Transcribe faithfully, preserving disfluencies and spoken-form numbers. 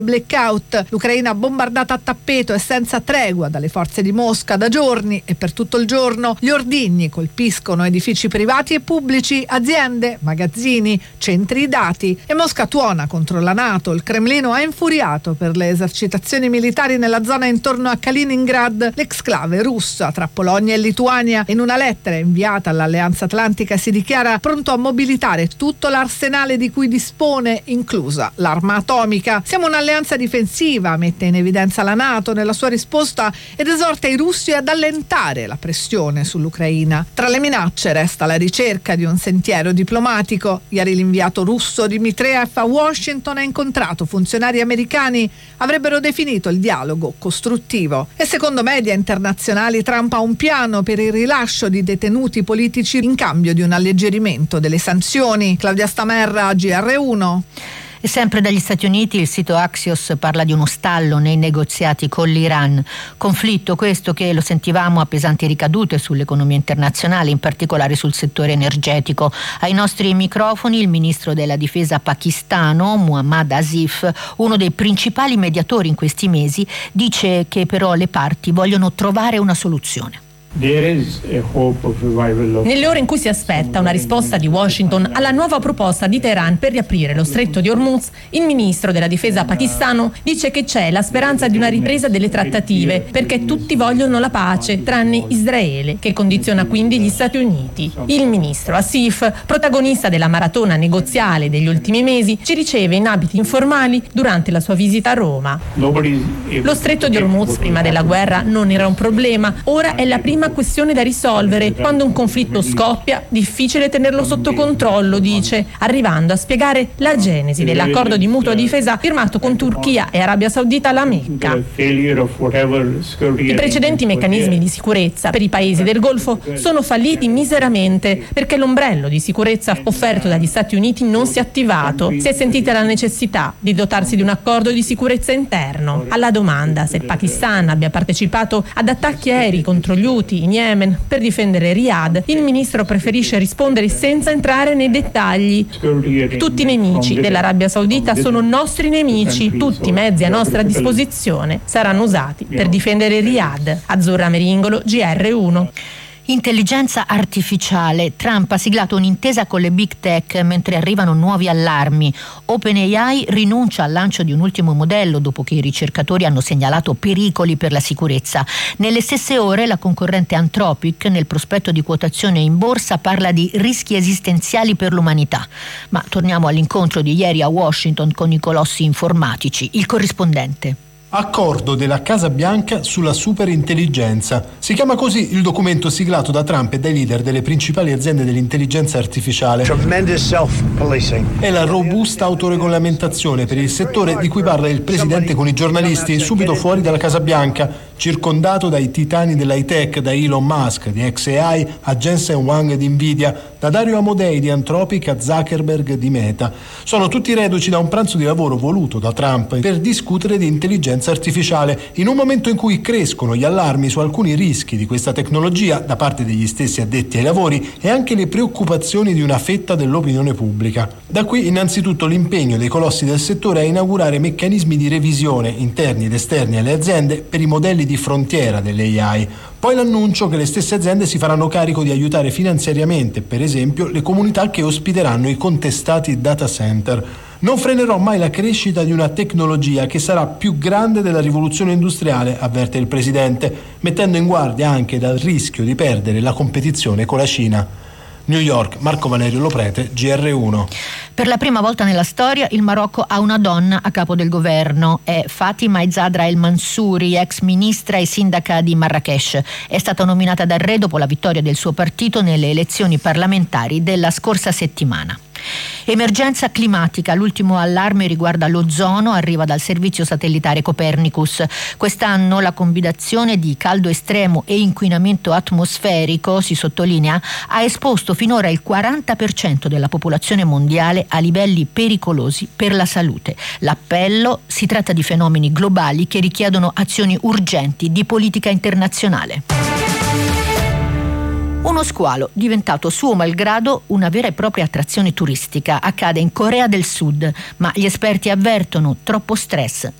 blackout, l'Ucraina bombardata a tappeto e senza tregua dalle forze di Mosca da giorni e per tutto il giorno. Gli ordigni colpiscono edifici privati e pubblici, aziende, magazzini, centri dati e Mosca tuona contro la NATO. Il Cremlino è infuriato per le esercitazioni militari nella zona intorno a Kaliningrad, l'exclave russa tra Polonia e Lituania. In una lettera inviata all'Alleanza Atlantica si dichiara pronto a mobilitare tutto l'arsenale di cui dispone, inclusa l'arma atomica. Siamo un'alleanza difensiva, mette in evidenza la NATO nella sua risposta ed esorta i russi ad allentare la pressione sull'Ucraina. Tra le minacce resta la ricerca di un sentiero diplomatico. Ieri l'inviato russo Dmitriev a Washington ha incontrato funzionari americani, avrebbero definito il dialogo costruttivo. E secondo media internazionali Trump ha un piano per il rilascio di detenuti politici in cambio di un alleggerimento delle sanzioni. Claudia Stamerra, G R uno. E sempre dagli Stati Uniti il sito Axios parla di uno stallo nei negoziati con l'Iran. Conflitto questo che, lo sentivamo, ha pesanti ricadute sull'economia internazionale, in particolare sul settore energetico. Ai nostri microfoni il ministro della difesa pakistano, Muhammad Asif, uno dei principali mediatori in questi mesi, dice che però le parti vogliono trovare una soluzione. Nelle ore in cui si aspetta una risposta di Washington alla nuova proposta di Teheran per riaprire lo stretto di Hormuz, il ministro della difesa pakistano dice che c'è la speranza di una ripresa delle trattative perché tutti vogliono la pace tranne Israele, che condiziona quindi gli Stati Uniti. Il ministro Asif, protagonista della maratona negoziale degli ultimi mesi, ci riceve in abiti informali durante la sua visita a Roma. Lo stretto di Hormuz prima della guerra non era un problema, ora è la prima questione da risolvere. Quando un conflitto scoppia, difficile tenerlo sotto controllo, dice, arrivando a spiegare la genesi dell'accordo di mutua difesa firmato con Turchia e Arabia Saudita alla Mecca. I precedenti meccanismi di sicurezza per i paesi del Golfo sono falliti miseramente perché l'ombrello di sicurezza offerto dagli Stati Uniti non si è attivato. Si è sentita la necessità di dotarsi di un accordo di sicurezza interno. Alla domanda se il Pakistan abbia partecipato ad attacchi aerei contro gli Houthi in Yemen per difendere Riyadh, il ministro preferisce rispondere senza entrare nei dettagli. Tutti i nemici dell'Arabia Saudita sono nostri nemici, tutti i mezzi a nostra disposizione saranno usati per difendere Riyadh. Azzurra Meringolo, G R uno. Intelligenza artificiale. Trump ha siglato un'intesa con le big tech mentre arrivano nuovi allarmi. OpenAI rinuncia al lancio di un ultimo modello dopo che i ricercatori hanno segnalato pericoli per la sicurezza. Nelle stesse ore la concorrente Anthropic, nel prospetto di quotazione in borsa, parla di rischi esistenziali per l'umanità. Ma torniamo all'incontro di ieri a Washington con i colossi informatici. Il corrispondente. Accordo della Casa Bianca sulla superintelligenza. Si chiama così il documento siglato da Trump e dai leader delle principali aziende dell'intelligenza artificiale. Tremendous self-policing. È la robusta autoregolamentazione per il settore di cui parla il presidente con i giornalisti subito fuori dalla Casa Bianca, circondato dai titani dell'high tech, da Elon Musk di xAI a Jensen Huang di Nvidia, da Dario Amodei di Anthropic a Zuckerberg di Meta. Sono tutti reduci da un pranzo di lavoro voluto da Trump per discutere di intelligenza artificiale in un momento in cui crescono gli allarmi su alcuni rischi di questa tecnologia da parte degli stessi addetti ai lavori e anche le preoccupazioni di una fetta dell'opinione pubblica. Da qui innanzitutto l'impegno dei colossi del settore a inaugurare meccanismi di revisione interni ed esterni alle aziende per i modelli di frontiera dell'A I. Poi l'annuncio che le stesse aziende si faranno carico di aiutare finanziariamente, per esempio, le comunità che ospiteranno i contestati data center. Non frenerò mai la crescita di una tecnologia che sarà più grande della rivoluzione industriale, avverte il presidente, mettendo in guardia anche dal rischio di perdere la competizione con la Cina. New York, Marco Valerio Loprete, G R uno. Per la prima volta nella storia il Marocco ha una donna a capo del governo. È Fatima Ezzadra El Mansouri, ex ministra e sindaca di Marrakech. È stata nominata dal re dopo la vittoria del suo partito nelle elezioni parlamentari della scorsa settimana. Emergenza climatica. L'ultimo allarme riguarda l'ozono, arriva dal servizio satellitare Copernicus. Quest'anno la combinazione di caldo estremo e inquinamento atmosferico, si sottolinea, ha esposto finora il quaranta per cento della popolazione mondiale a livelli pericolosi per la salute. L'appello: si tratta di fenomeni globali che richiedono azioni urgenti di politica internazionale. Uno squalo diventato suo malgrado una vera e propria attrazione turistica accade in Corea del Sud, ma gli esperti avvertono troppo stress